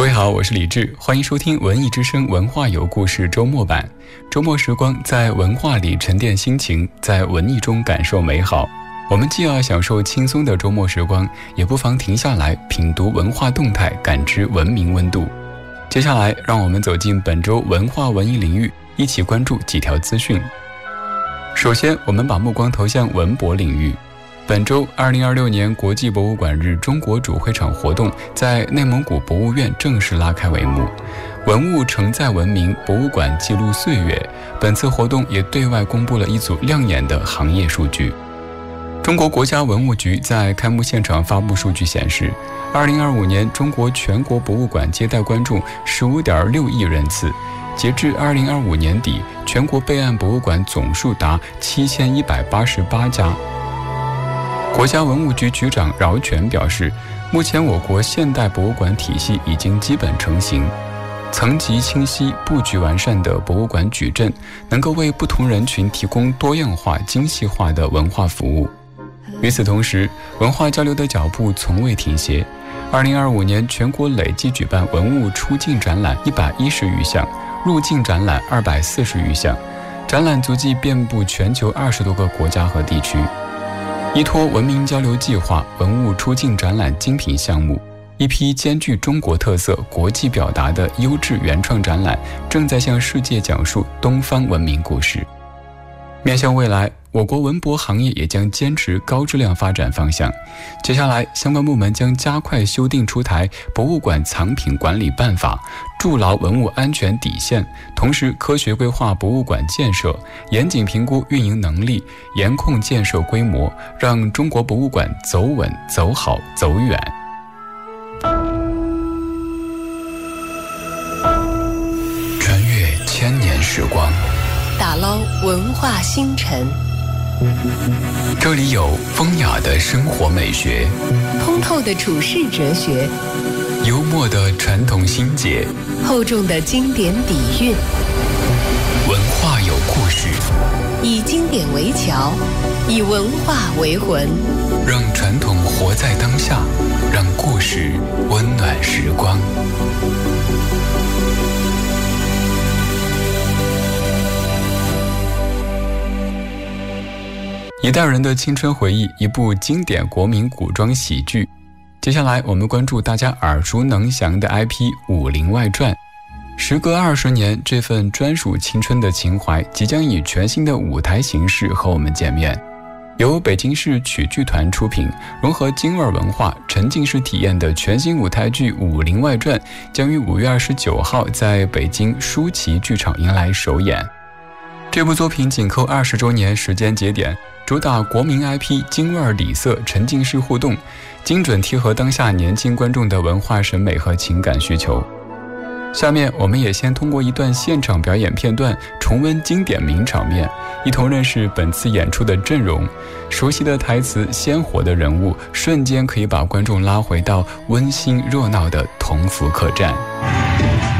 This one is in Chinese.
各位好，我是李志，欢迎收听文艺之声文化有故事周末版。周末时光，在文化里沉淀心情，在文艺中感受美好。我们既要享受轻松的周末时光，也不妨停下来品读文化动态，感知文明温度。接下来让我们走进本周文化文艺领域，一起关注几条资讯。首先，我们把目光投向文博领域。本周2026年国际博物馆日中国主会场活动在内蒙古博物院正式拉开帷幕。文物承载文明，博物馆记录岁月。本次活动也对外公布了一组亮眼的行业数据。中国国家文物局在开幕现场发布数据显示，2025年中国全国博物馆接待观众15.6亿人次。截至2025年底，全国备案博物馆总数达7188家。国家文物局局长饶全表示，目前我国现代博物馆体系已经基本成型，层级清晰、布局完善的博物馆矩阵，能够为不同人群提供多样化、精细化的文化服务。与此同时，文化交流的脚步从未停歇。2025年全国累计举办文物出境展览110余项，入境展览240余项，展览足迹遍布全球20多个国家和地区。依托文明交流计划文物出境展览精品项目，一批兼具中国特色、国际表达的优质原创展览正在向世界讲述东方文明故事。面向未来，我国文博行业也将坚持高质量发展方向。接下来，相关部门将加快修订出台博物馆藏品管理办法，筑牢文物安全底线，同时科学规划博物馆建设，严谨评估运营能力，严控建设规模，让中国博物馆走稳、走好、走远。穿越千年时光， 打捞文化星辰， 这里有风雅的生活美学， 通透的处世哲学， 幽默的传统心结， 厚重的经典底蕴。 文化有故事， 以经典为桥，以文化为魂， 让传统活在当下，让故事温暖时光。一代人的青春回忆，一部经典国民古装喜剧。接下来我们关注大家耳熟能详的 IP《武林外传》。时隔20年，这份专属青春的情怀即将以全新的舞台形式和我们见面。由北京市曲剧团出品，融合京味文化、沉浸式体验的全新舞台剧《武林外传》将于5月29号在北京舒淇剧场迎来首演。这部作品紧扣20周年时间节点，主打国民 IP 京味底色沉浸式互动，精准贴合当下年轻观众的文化审美和情感需求。下面我们也先通过一段现场表演片段重温经典名场面，一同认识本次演出的阵容。熟悉的台词、鲜活的人物，瞬间可以把观众拉回到温馨热闹的同福客栈。